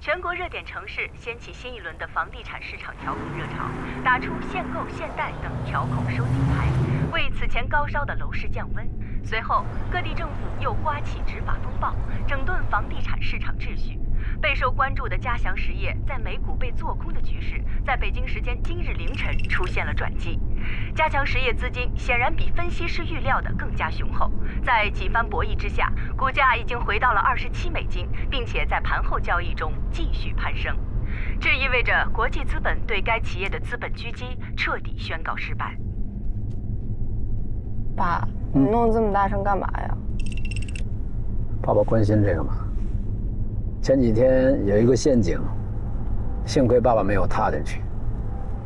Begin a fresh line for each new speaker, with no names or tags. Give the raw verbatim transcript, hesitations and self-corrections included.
全国热点城市掀起新一轮的房地产市场调控热潮，打出限购限贷等调控收紧牌，为此前高烧的楼市降温。随后，各地政府又刮起执法风暴，整顿房地产市场秩序。备受关注的嘉祥实业在美股被做空的局势，在北京时间今日凌晨出现了转机。嘉祥实业资金显然比分析师预料的更加雄厚，在几番博弈之下，股价已经回到了二十七美金，并且在盘后交易中继续攀升。这意味着国际资本对该企业的资本狙击彻底宣告失败。
爸，你弄这么大声干嘛呀？
爸爸关心这个嘛。前几天有一个陷阱，幸亏爸爸没有踏进去。